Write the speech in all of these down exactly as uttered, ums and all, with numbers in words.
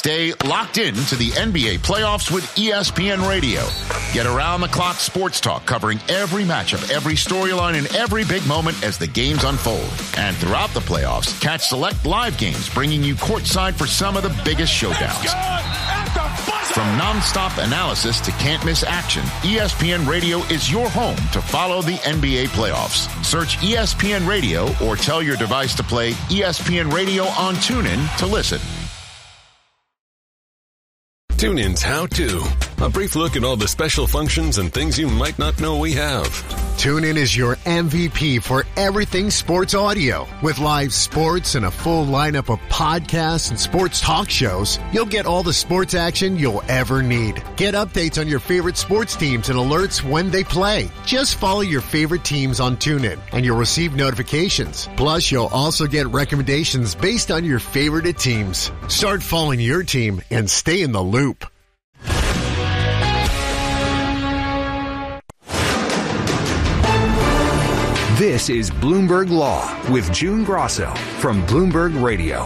Stay locked in to the N B A playoffs with E S P N Radio. Get around-the-clock sports talk covering every matchup, every storyline, and every big moment as the games unfold. And throughout the playoffs, catch select live games bringing you courtside for some of the biggest showdowns. From nonstop analysis to can't-miss action, E S P N Radio is your home to follow the N B A playoffs. Search E S P N Radio or tell your device to play E S P N Radio on TuneIn to listen. TuneIn's How To. A brief look at all the special functions and things you might not know we have. TuneIn is your M V P for everything sports audio. With live sports and a full lineup of podcasts and sports talk shows, you'll get all the sports action you'll ever need. Get updates on your favorite sports teams and alerts when they play. Just follow your favorite teams on TuneIn and you'll receive notifications. Plus, you'll also get recommendations based on your favorite teams. Start following your team and stay in the loop. This is Bloomberg Law with June Grosso from Bloomberg Radio.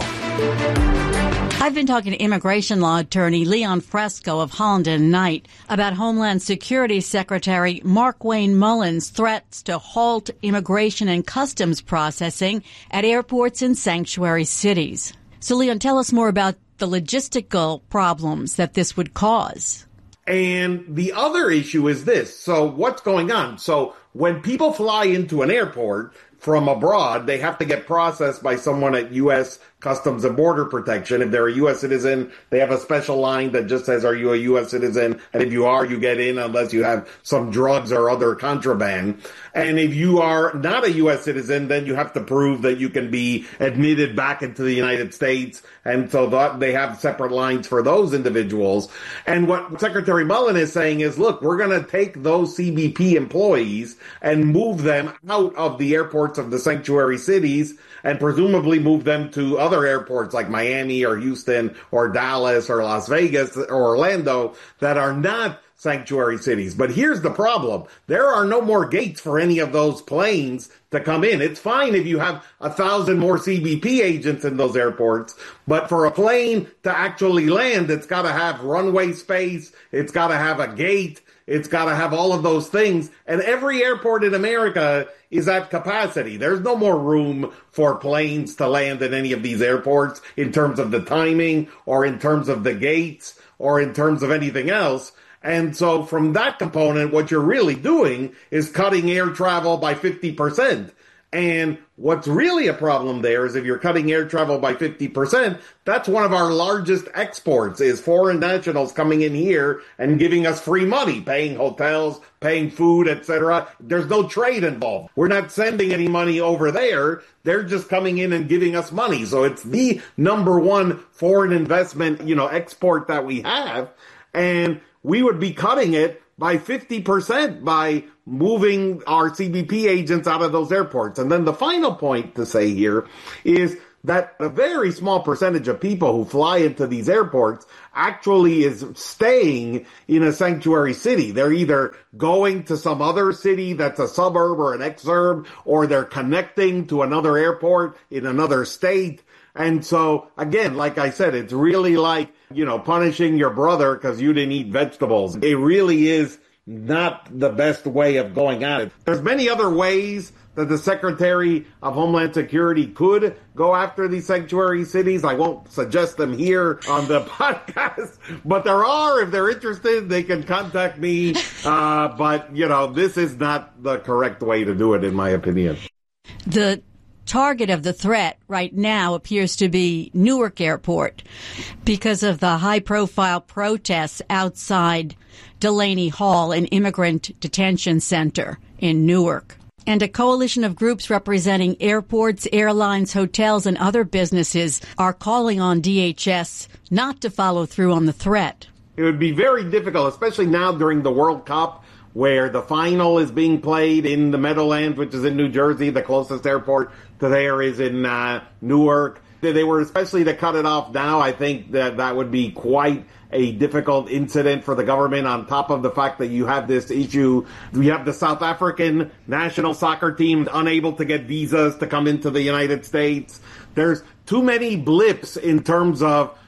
I've been talking to immigration law attorney Leon Fresco of Holland and Knight about Homeland Security Secretary Markwayne Mullin's threats to halt immigration and customs processing at airports in sanctuary cities. So, Leon, tell us more about the logistical problems that this would cause. And the other issue is this. So what's going on? So when people fly into an airport from abroad, they have to get processed by someone at U S Customs and Border Protection. If they're a U S citizen, they have a special line that just says, are you a U S citizen? And if you are, you get in unless you have some drugs or other contraband. And if you are not a U S citizen, then you have to prove that you can be admitted back into the United States. And so that they have separate lines for those individuals. And what Secretary Mullin is saying is, look, we're going to take those C B P employees and move them out of the airports of the sanctuary cities and presumably move them to other airports like Miami or Houston or Dallas or Las Vegas or Orlando that are not sanctuary cities. But here's the problem. There are no more gates for any of those planes to come in. It's fine if you have a thousand more C B P agents in those airports, but for a plane to actually land, it's got to have runway space. It's got to have a gate. It's got to have all of those things. And every airport in America is at capacity. There's no more room for planes to land in any of these airports in terms of the timing or in terms of the gates or in terms of anything else. And so from that component, what you're really doing is cutting air travel by fifty percent. And what's really a problem there is if you're cutting air travel by fifty percent, that's one of our largest exports is foreign nationals coming in here and giving us free money, paying hotels, paying food, et cetera. There's no trade involved. We're not sending any money over there. They're just coming in and giving us money. So it's the number one foreign investment, you know, export that we have. And we would be cutting it by fifty percent by moving our C B P agents out of those airports. And then the final point to say here is that a very small percentage of people who fly into these airports actually is staying in a sanctuary city. They're either going to some other city that's a suburb or an exurb, or they're connecting to another airport in another state. And so, again, like I said, it's really like, you know, punishing your brother because you didn't eat vegetables. It really is not the best way of going at it. There's many other ways that the Secretary of Homeland Security could go after these sanctuary cities. I won't suggest them here on the podcast, but there are. If they're interested, they can contact me. Uh, but, you know, this is not the correct way to do it, in my opinion. The target of the threat right now appears to be Newark Airport because of the high-profile protests outside Delaney Hall, an immigrant detention center in Newark. And a coalition of groups representing airports, airlines, hotels, and other businesses are calling on D H S not to follow through on the threat. It would be very difficult, especially now during the World Cup, where the final is being played in the Meadowlands, which is in New Jersey. The closest airport to there is in uh, Newark. They were especially to cut it off now. I think that that would be quite a difficult incident for the government, on top of the fact that you have this issue. You have the South African national soccer team unable to get visas to come into the United States. There's too many blips in terms of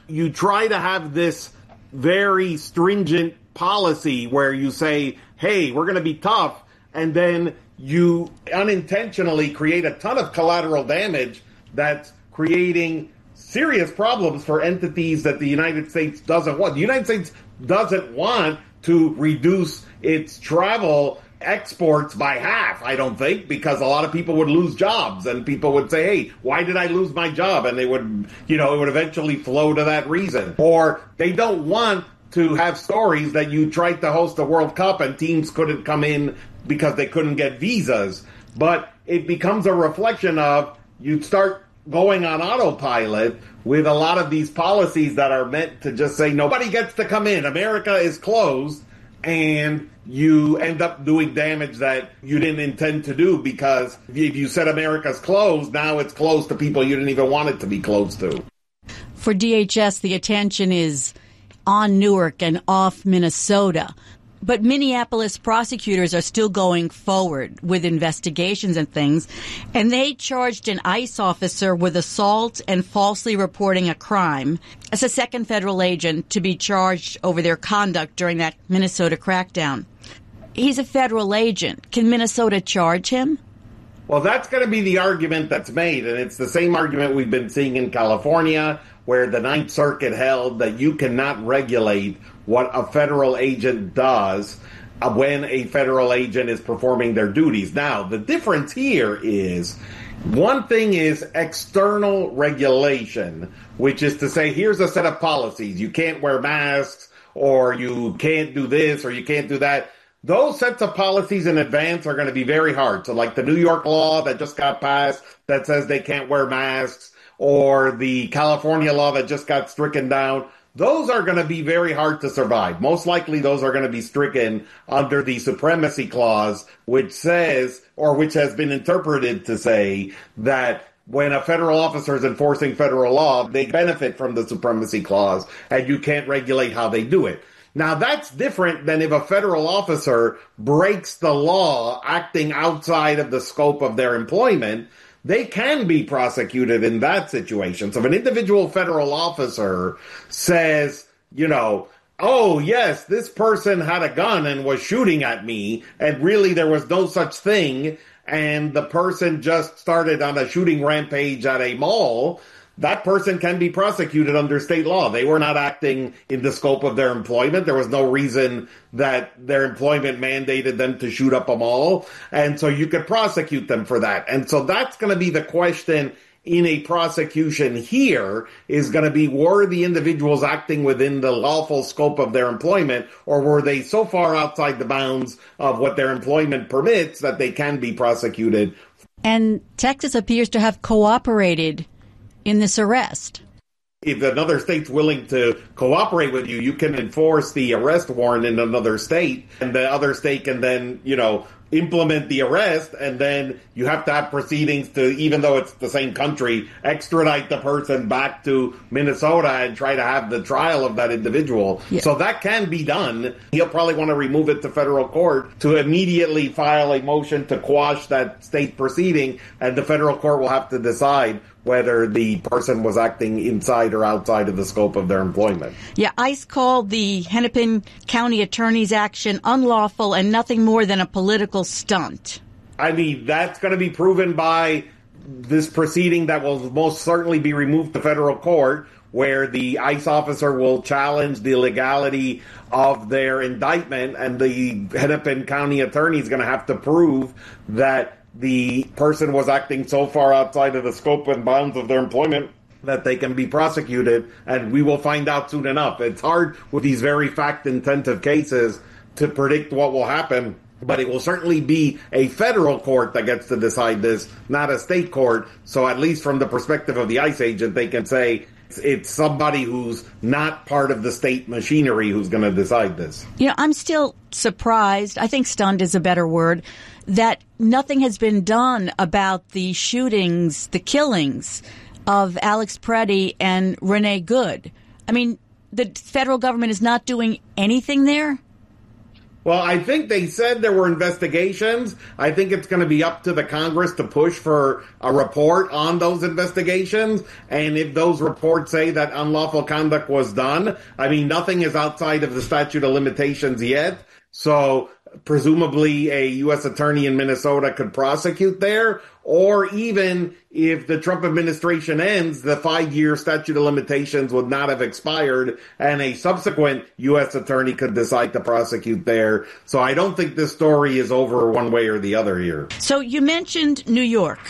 you try to have this very stringent policy where you say, hey, we're going to be tough, and then you unintentionally create a ton of collateral damage that's creating serious problems for entities that the United States doesn't want. The United States doesn't want to reduce its travel exports by half, I don't think, because a lot of people would lose jobs, and people would say, hey, why did I lose my job? And they would, you know, it would eventually flow to that reason. Or they don't want to have stories that you tried to host a World Cup and teams couldn't come in because they couldn't get visas. But it becomes a reflection of you start going on autopilot with a lot of these policies that are meant to just say nobody gets to come in. America is closed, and you end up doing damage that you didn't intend to do, because if you said America's closed, now it's closed to people you didn't even want it to be closed to. For D H S, the attention is on Newark and off Minnesota. But Minneapolis prosecutors are still going forward with investigations and things, and they charged an ICE officer with assault and falsely reporting a crime as a second federal agent to be charged over their conduct during that Minnesota crackdown. He's a federal agent. Can Minnesota charge him? Well, that's going to be the argument that's made, and it's the same argument we've been seeing in California, where the Ninth Circuit held that you cannot regulate what a federal agent does when a federal agent is performing their duties. Now, the difference here is, one thing is external regulation, which is to say, here's a set of policies. You can't wear masks, or you can't do this, or you can't do that. Those sets of policies in advance are going to be very hard. So like the New York law that just got passed that says they can't wear masks, or the California law that just got stricken down, those are going to be very hard to survive. Most likely those are going to be stricken under the Supremacy Clause, which says, or which has been interpreted to say, that when a federal officer is enforcing federal law, they benefit from the Supremacy Clause, and you can't regulate how they do it. Now, that's different than if a federal officer breaks the law acting outside of the scope of their employment. They can be prosecuted in that situation. So if an individual federal officer says, you know, oh, yes, this person had a gun and was shooting at me, and really there was no such thing, and the person just started on a shooting rampage at a mall, that person can be prosecuted under state law. They were not acting in the scope of their employment. There was no reason that their employment mandated them to shoot up a mall. And so you could prosecute them for that. And so that's going to be the question in a prosecution here, is going to be, were the individuals acting within the lawful scope of their employment, or were they so far outside the bounds of what their employment permits that they can be prosecuted? And Texas appears to have cooperated in this arrest. If another state's willing to cooperate with you, you can enforce the arrest warrant in another state, and the other state can then, you know, implement the arrest, and then you have to have proceedings to, even though it's the same country, extradite the person back to Minnesota and try to have the trial of that individual. Yeah. So that can be done. He'll probably want to remove it to federal court to immediately file a motion to quash that state proceeding, and the federal court will have to decide whether the person was acting inside or outside of the scope of their employment. Yeah, ICE called the Hennepin County Attorney's action unlawful and nothing more than a political stunt. I mean, that's going to be proven by this proceeding that will most certainly be removed to federal court, where the ICE officer will challenge the legality of their indictment, and the Hennepin County Attorney is going to have to prove that the person was acting so far outside of the scope and bounds of their employment that they can be prosecuted, and we will find out soon enough. It's hard with these very fact-intensive cases to predict what will happen, but it will certainly be a federal court that gets to decide this, not a state court. So at least from the perspective of the ICE agent, they can say it's somebody who's not part of the state machinery who's going to decide this. You know, I'm still surprised, I think stunned is a better word, that nothing has been done about the shootings, the killings of Alex Preddy and Renee Good. I mean, the federal government is not doing anything there? Well, I think they said there were investigations. I think it's going to be up to the Congress to push for a report on those investigations. And if those reports say that unlawful conduct was done, I mean, nothing is outside of the statute of limitations yet. So presumably a U S attorney in Minnesota could prosecute there, or even if the Trump administration ends, the five-year statute of limitations would not have expired, and a subsequent U S attorney could decide to prosecute there. So I don't think this story is over one way or the other here. So you mentioned New York.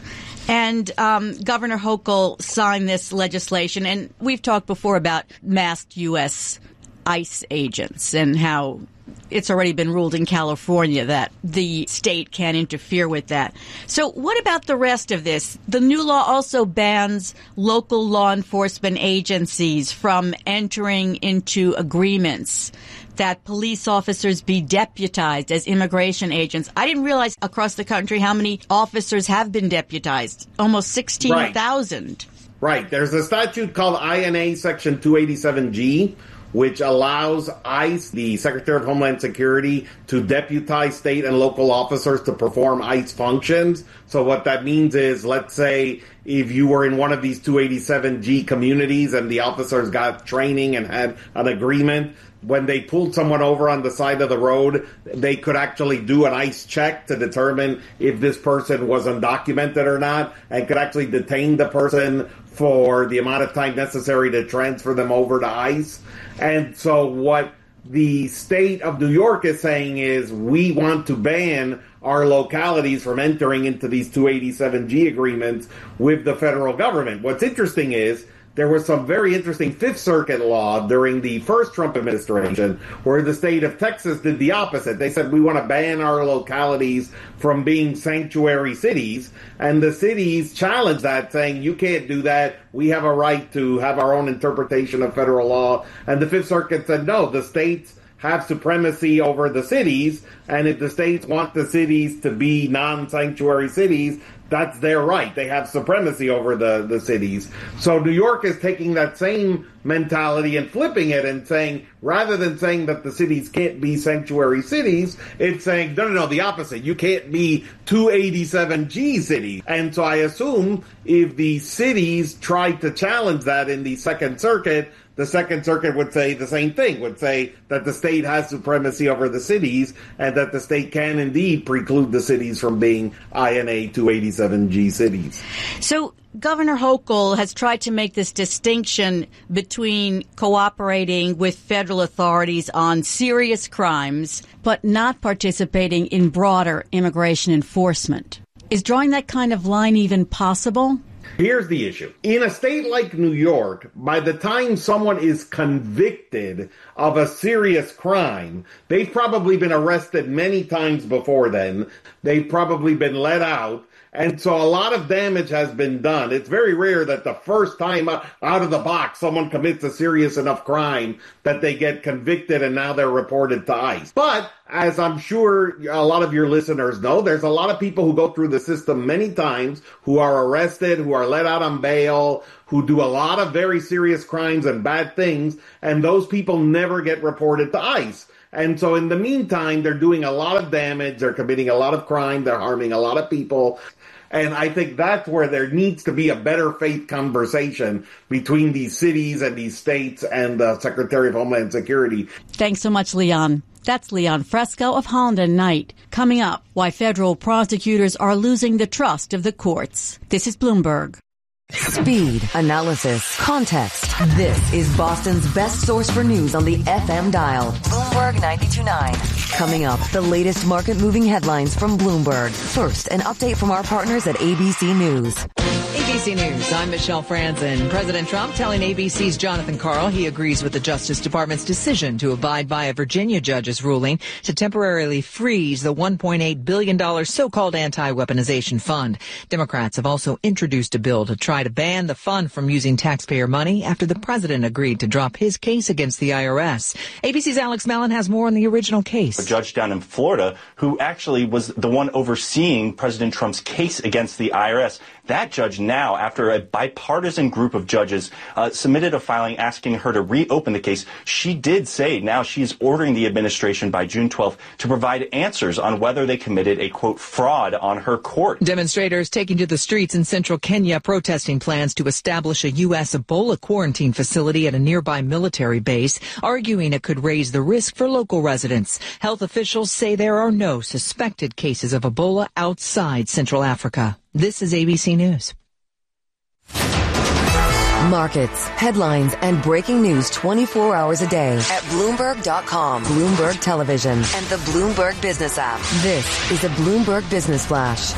And um, Governor Hochul signed this legislation, and we've talked before about masked U S ICE agents and how it's already been ruled in California that the state can't interfere with that. So what about the rest of this? The new law also bans local law enforcement agencies from entering into agreements that police officers be deputized as immigration agents. I didn't realize across the country how many officers have been deputized. Almost sixteen thousand. Right. right. There's a statute called I N A Section two eighty-seven G, which allows ICE, the Secretary of Homeland Security, to deputize state and local officers to perform ICE functions. So what that means is, let's say if you were in one of these two eighty-seven G communities and the officers got training and had an agreement, when they pulled someone over on the side of the road, they could actually do an ICE check to determine if this person was undocumented or not, and could actually detain the person for the amount of time necessary to transfer them over to ICE. And so what the state of New York is saying is, we want to ban our localities from entering into these two eighty-seven G agreements with the federal government. What's interesting is, there was some very interesting Fifth Circuit law during the first Trump administration where the state of Texas did the opposite. They said, we want to ban our localities from being sanctuary cities. And the cities challenged that, saying, you can't do that. We have a right to have our own interpretation of federal law. And the Fifth Circuit said, no, the states have supremacy over the cities. And if the states want the cities to be non-sanctuary cities, that's their right. They have supremacy over the, the cities. So New York is taking that same mentality and flipping it and saying, rather than saying that the cities can't be sanctuary cities, it's saying, no, no, no, the opposite. You can't be two eighty-seven G cities. And so I assume if the cities tried to challenge that in the Second Circuit, the Second Circuit would say the same thing, would say that the state has supremacy over the cities and that the state can indeed preclude the cities from being I N A two eighty-seven G cities. So Governor Hochul has tried to make this distinction between cooperating with federal authorities on serious crimes, but not participating in broader immigration enforcement. Is drawing that kind of line even possible? Here's the issue. In a state like New York, by the time someone is convicted of a serious crime, they've probably been arrested many times before then. They've probably been let out. And so a lot of damage has been done. It's very rare that the first time out of the box someone commits a serious enough crime that they get convicted and now they're reported to ICE. But as I'm sure a lot of your listeners know, there's a lot of people who go through the system many times, who are arrested, who are let out on bail, who do a lot of very serious crimes and bad things, and those people never get reported to ICE. And so in the meantime, they're doing a lot of damage, they're committing a lot of crime, they're harming a lot of people. And I think that's where there needs to be a better faith conversation between these cities and these states and the Secretary of Homeland Security. Thanks so much, Leon. That's Leon Fresco of Holland and Knight. Coming up, why federal prosecutors are losing the trust of the courts. This is Bloomberg. Speed, analysis, context. This is Boston's best source for news on the F M dial. Bloomberg ninety-two point nine. Coming up, the latest market-moving headlines from Bloomberg. First, an update from our partners at A B C News. A B C News, I'm Michelle Franzen. President Trump telling A B C's Jonathan Karl he agrees with the Justice Department's decision to abide by a Virginia judge's ruling to temporarily freeze the one point eight billion dollars so-called anti-weaponization fund. Democrats have also introduced a bill to try to ban the fund from using taxpayer money after the president agreed to drop his case against the I R S. A B C's Alex Mellon has more on the original case. A judge down in Florida who actually was the one overseeing President Trump's case against the I R S That judge now, after a bipartisan group of judges uh, submitted a filing asking her to reopen the case, she did say now she is ordering the administration by June twelfth to provide answers on whether they committed a, quote, fraud on her court. Demonstrators taking to the streets in central Kenya protesting plans to establish a U S Ebola quarantine facility at a nearby military base, arguing it could raise the risk for local residents. Health officials say there are no suspected cases of Ebola outside Central Africa. This is A B C News. Markets, headlines, and breaking news twenty-four hours a day at Bloomberg dot com, Bloomberg Television, and the Bloomberg Business app. This is a Bloomberg Business Flash.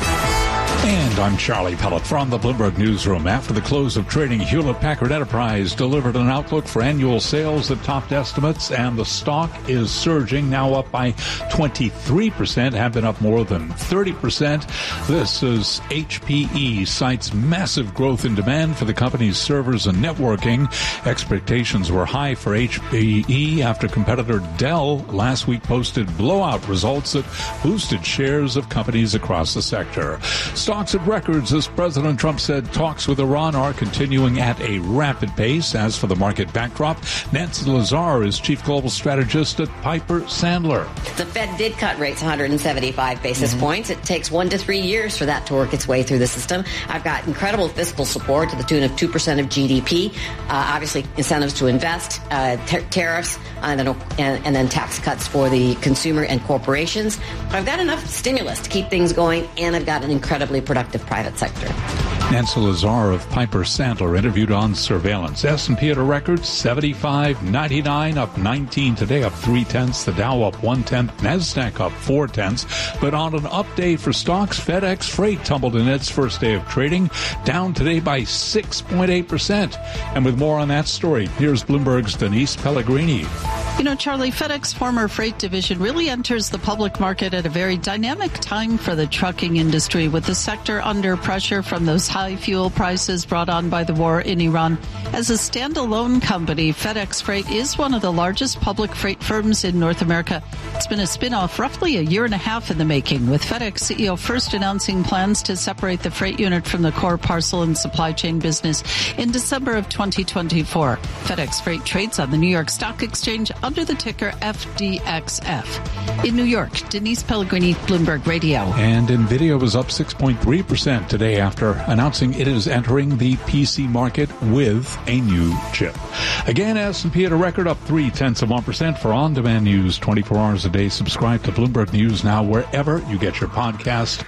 And I'm Charlie Pellet from the Bloomberg Newsroom. After the close of trading, Hewlett-Packard Enterprise delivered an outlook for annual sales that topped estimates, and the stock is surging, now up by twenty-three percent, have been up more than thirty percent. This is H P E cites massive growth in demand for the company's servers and networking. Expectations were high for H P E after competitor Dell last week posted blowout results that boosted shares of companies across the sector. Stocks at records as President Trump said talks with Iran are continuing at a rapid pace. As for the market backdrop, Nancy Lazar is chief global strategist at Piper Sandler. The Fed did cut rates one hundred seventy-five basis mm-hmm. points. It takes one to three years for that to work its way through the system. I've got incredible fiscal support to the tune of two percent of G D P. Uh, obviously, incentives to invest, uh, ter- tariffs, and then, and, and then tax cuts for the consumer and corporations. I've got enough stimulus to keep things going, and I've got an incredibly productive private sector. Nancy Lazar of Piper Sandler interviewed on surveillance. S and P at a record seventy-five ninety-nine, up nineteen today, up three tenths. The Dow up one tenth. NASDAQ up four tenths. But on an up day for stocks, FedEx Freight tumbled in its first day of trading, down today by six point eight percent. And with more on that story, here's Bloomberg's Denise Pellegrini. You know, Charlie, FedEx former freight division really enters the public market at a very dynamic time for the trucking industry, with the sector under pressure from those high fuel prices brought on by the war in Iran. As a standalone company, FedEx Freight is one of the largest public freight firms in North America. It's been a spin-off roughly a year and a half in the making, with FedEx C E O first announcing plans to separate the freight unit from the core parcel and supply chain business in December of twenty twenty-four. FedEx Freight trades on the New York Stock Exchange under the ticker F D X F. In New York, Denise Pellegrini, Bloomberg Radio. And NVIDIA was up six point three percent today after announcing it is entering the P C market with a new chip. Again, S and P at a record, up three tenths of one percent. For on-demand news twenty-four hours a day, subscribe to Bloomberg News Now wherever you get your podcast.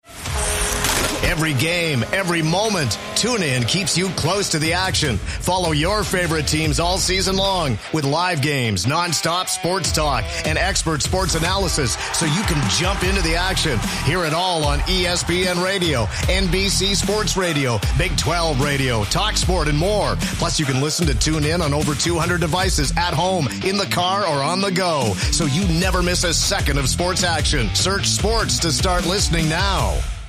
Every game, every moment, TuneIn keeps you close to the action. Follow your favorite teams all season long with live games, nonstop sports talk, and expert sports analysis so you can jump into the action. Hear it all on E S P N Radio, N B C Sports Radio, Big twelve Radio, Talk Sport, and more. Plus, you can listen to TuneIn on over two hundred devices at home, in the car, or on the go, so you never miss a second of sports action. Search sports to start listening now.